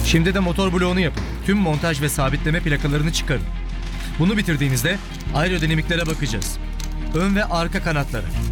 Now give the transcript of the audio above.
Şimdi de motor bloğunu yapın. Tüm montaj ve sabitleme plakalarını çıkarın. Bunu bitirdiğinizde aerodinamiklere bakacağız. Ön ve arka kanatlara,